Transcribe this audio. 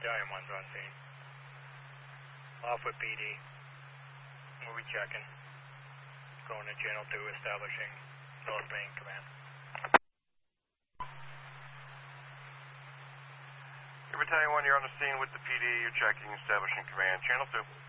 Battalion 1's on scene. Alpha PD. We'll be checking. Going to Channel 2, establishing North Main Command. Battalion 1, you're on the scene with the PD. You're checking, establishing command. Channel 2.